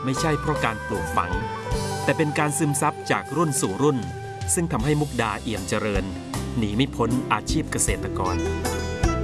ไม่ใช่เพราะการปลูกฝังแต่เป็นการซึมซับจากรุ่นสู่รุ่นซึ่งทำให้มุกดาเอี่ยมเจริญหนีไม่พ้นอาชีพเกษตรกร